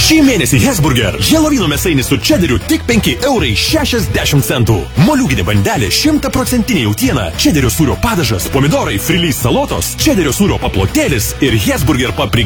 Šį mėnesį Hesburger Helovino mėsainis su čederiu tik 5,60 €. Moliūginė bandelė 100% jautiena, čederio sūrio padažas, pomidorai, frilys salotos, čederio sūrio paplotėlis ir Hesburger paprika.